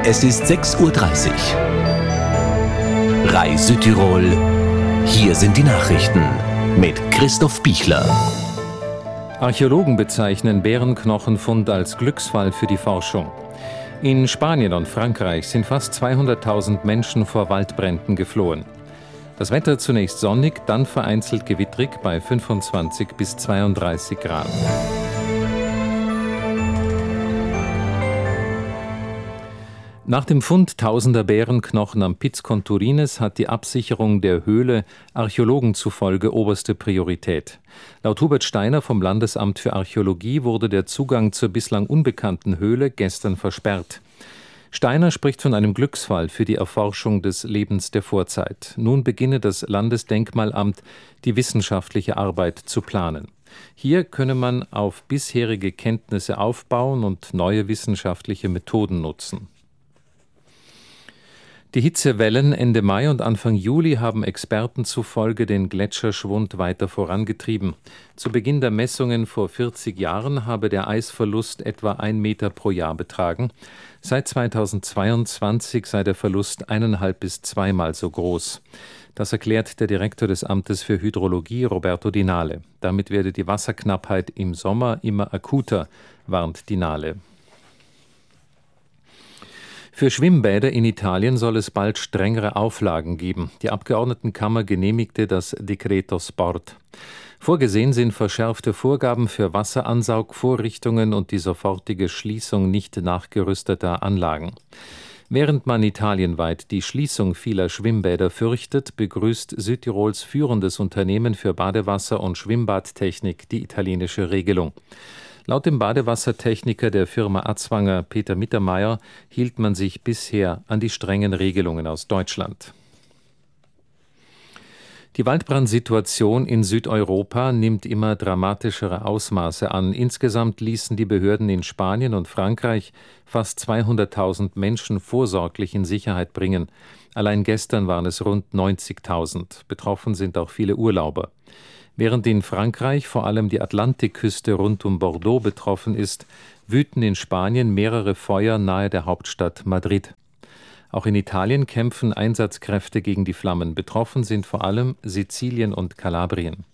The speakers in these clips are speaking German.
Es ist 6:30 Uhr. RAI Südtirol. Hier sind die Nachrichten mit Christoph Bichler. Archäologen bezeichnen Bärenknochenfund als Glücksfall für die Forschung. In Spanien und Frankreich sind fast 200.000 Menschen vor Waldbränden geflohen. Das Wetter zunächst sonnig, dann vereinzelt gewittrig bei 25 bis 32 Grad. Nach dem Fund tausender Bärenknochen am Piz Conturines hat die Absicherung der Höhle Archäologen zufolge oberste Priorität. Laut Hubert Steiner vom Landesamt für Archäologie wurde der Zugang zur bislang unbekannten Höhle gestern versperrt. Steiner spricht von einem Glücksfall für die Erforschung des Lebens der Vorzeit. Nun beginne das Landesdenkmalamt, die wissenschaftliche Arbeit zu planen. Hier könne man auf bisherige Kenntnisse aufbauen und neue wissenschaftliche Methoden nutzen. Die Hitzewellen Ende Mai und Anfang Juli haben Experten zufolge den Gletscherschwund weiter vorangetrieben. Zu Beginn der Messungen vor 40 Jahren habe der Eisverlust etwa 1 Meter pro Jahr betragen. Seit 2022 sei der Verlust 1,5 bis 2-mal so groß. Das erklärt der Direktor des Amtes für Hydrologie, Roberto Dinale. Damit werde die Wasserknappheit im Sommer immer akuter, warnt Dinale. Für Schwimmbäder in Italien soll es bald strengere Auflagen geben. Die Abgeordnetenkammer genehmigte das Decreto Sport. Vorgesehen sind verschärfte Vorgaben für Wasseransaugvorrichtungen und die sofortige Schließung nicht nachgerüsteter Anlagen. Während man italienweit die Schließung vieler Schwimmbäder fürchtet, begrüßt Südtirols führendes Unternehmen für Badewasser- und Schwimmbadtechnik die italienische Regelung. Laut dem Badewassertechniker der Firma Atzwanger, Peter Mittermeier, hielt man sich bisher an die strengen Regelungen aus Deutschland. Die Waldbrandsituation in Südeuropa nimmt immer dramatischere Ausmaße an. Insgesamt ließen die Behörden in Spanien und Frankreich fast 200.000 Menschen vorsorglich in Sicherheit bringen. Allein gestern waren es rund 90.000. Betroffen sind auch viele Urlauber. Während in Frankreich vor allem die Atlantikküste rund um Bordeaux betroffen ist, wüten in Spanien mehrere Feuer nahe der Hauptstadt Madrid. Auch in Italien kämpfen Einsatzkräfte gegen die Flammen. Betroffen sind vor allem Sizilien und Kalabrien.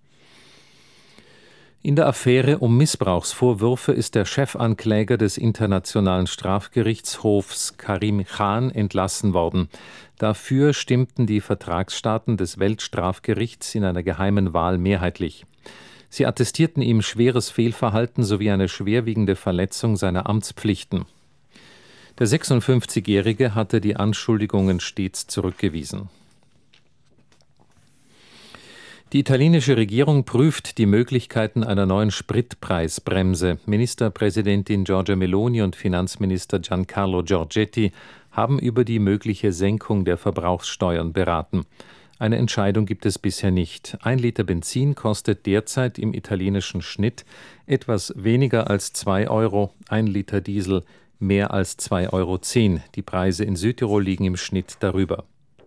In der Affäre um Missbrauchsvorwürfe ist der Chefankläger des Internationalen Strafgerichtshofs Karim Khan entlassen worden. Dafür stimmten die Vertragsstaaten des Weltstrafgerichts in einer geheimen Wahl mehrheitlich. Sie attestierten ihm schweres Fehlverhalten sowie eine schwerwiegende Verletzung seiner Amtspflichten. Der 56-Jährige hatte die Anschuldigungen stets zurückgewiesen. Die italienische Regierung prüft die Möglichkeiten einer neuen Spritpreisbremse. Ministerpräsidentin Giorgia Meloni und Finanzminister Giancarlo Giorgetti haben über die mögliche Senkung der Verbrauchssteuern beraten. Eine Entscheidung gibt es bisher nicht. 1 Liter Benzin kostet derzeit im italienischen Schnitt etwas weniger als 2 Euro, 1 Liter Diesel mehr als 2,10 Euro. Die Preise in Südtirol liegen im Schnitt darüber.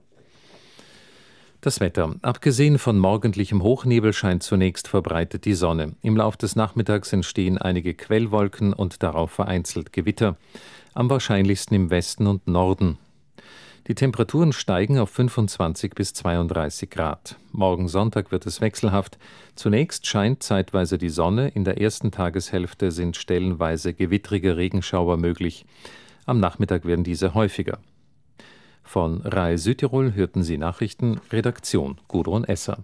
Das Wetter. Abgesehen von morgendlichem Hochnebel scheint zunächst verbreitet die Sonne. Im Lauf des Nachmittags entstehen einige Quellwolken und darauf vereinzelt Gewitter. Am wahrscheinlichsten im Westen und Norden. Die Temperaturen steigen auf 25 bis 32 Grad. Morgen Sonntag wird es wechselhaft. Zunächst scheint zeitweise die Sonne. In der ersten Tageshälfte sind stellenweise gewittrige Regenschauer möglich. Am Nachmittag werden diese häufiger. Von RAI Südtirol hörten Sie Nachrichten, Redaktion Gudrun Esser.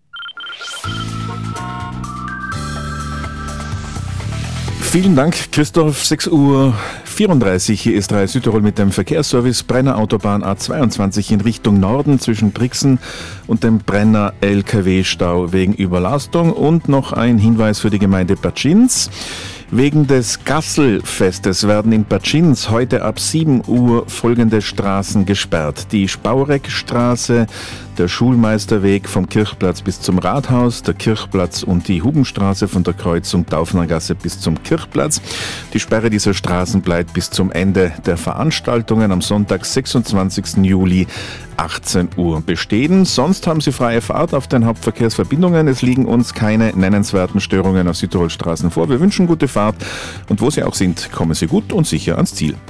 Vielen Dank, Christoph. 6:34 Uhr. Hier ist RAI Südtirol mit dem Verkehrsservice. Brenner Autobahn A22 in Richtung Norden zwischen Brixen und dem Brenner LKW-Stau wegen Überlastung. Und noch ein Hinweis für die Gemeinde Patschins. Wegen des Gasselfestes werden in Patschins heute ab 7 Uhr folgende Straßen gesperrt. Die Spaureckstraße, der Schulmeisterweg vom Kirchplatz bis zum Rathaus, der Kirchplatz und die Hubenstraße von der Kreuzung Taufnergasse bis zum Kirchplatz. Die Sperre dieser Straßen bleibt bis zum Ende der Veranstaltungen am Sonntag, 26. Juli, 18 Uhr bestehen. Sonst haben Sie freie Fahrt auf den Hauptverkehrsverbindungen. Es liegen uns keine nennenswerten Störungen auf Südtirolstraßen vor. Wir wünschen gute Fahrt und wo Sie auch sind, kommen Sie gut und sicher ans Ziel.